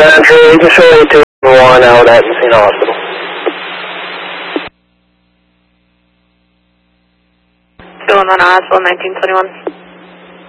Landry, you can show me 2-1 out at Messina Hospital. Going on Hospital 1921.